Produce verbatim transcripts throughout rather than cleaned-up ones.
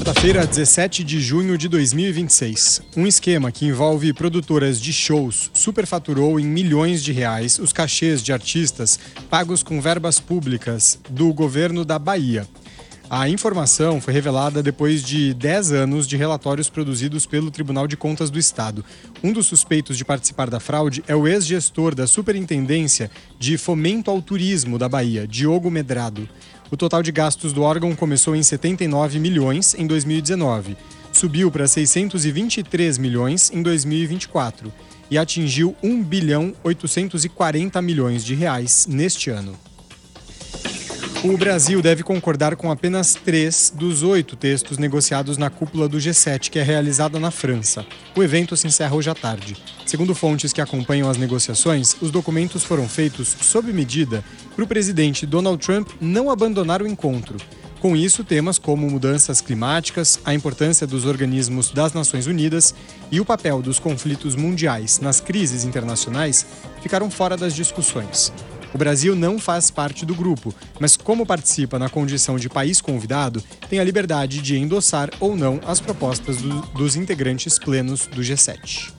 Quarta-feira, dezessete de junho de dois mil e vinte e seis. Um esquema que envolve produtoras de shows superfaturou em milhões de reais os cachês de artistas pagos com verbas públicas do governo da Bahia. A informação foi revelada depois de dez anos de relatórios produzidos pelo Tribunal de Contas do Estado. Um dos suspeitos de participar da fraude é o ex-gestor da Superintendência de Fomento ao Turismo da Bahia, Diogo Medrado. O total de gastos do órgão começou em setenta e nove milhões em dois mil e dezenove, subiu para seiscentos e vinte e três milhões em dois mil e vinte e quatro e atingiu um bilhão oitocentos e quarenta milhões de reais neste ano. O Brasil deve concordar com apenas três dos oito textos negociados na cúpula do G sete, que é realizada na França. O evento se encerra hoje à tarde. Segundo fontes que acompanham as negociações, os documentos foram feitos sob medida para o presidente Donald Trump não abandonar o encontro. Com isso, temas como mudanças climáticas, a importância dos organismos das Nações Unidas e o papel dos conflitos mundiais nas crises internacionais ficaram fora das discussões. O Brasil não faz parte do grupo, mas como participa na condição de país convidado, tem a liberdade de endossar ou não as propostas do, dos integrantes plenos do G sete.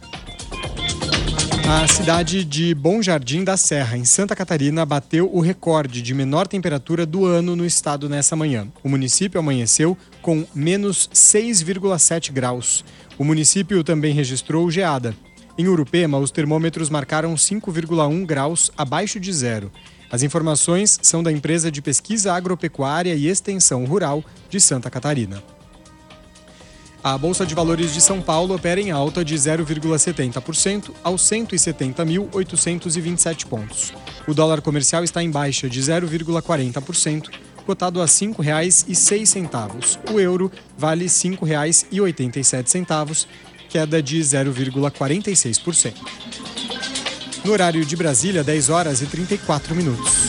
A cidade de Bom Jardim da Serra, em Santa Catarina, bateu o recorde de menor temperatura do ano no estado nessa manhã. O município amanheceu com menos seis vírgula sete graus. O município também registrou geada. Em Urupema, os termômetros marcaram cinco vírgula um graus abaixo de zero. As informações são da empresa de pesquisa agropecuária e extensão rural de Santa Catarina. A Bolsa de Valores de São Paulo opera em alta de zero vírgula setenta por cento aos cento e setenta mil oitocentos e vinte e sete pontos. O dólar comercial está em baixa de zero vírgula quarenta por cento, cotado a cinco reais e seis centavos. O euro vale cinco reais e oitenta e sete centavos, queda de zero vírgula quarenta e seis por cento. No horário de Brasília, dez horas e trinta e quatro minutos.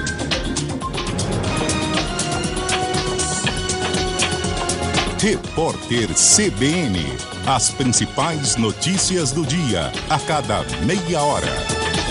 Repórter C B N. As principais notícias do dia, a cada meia hora.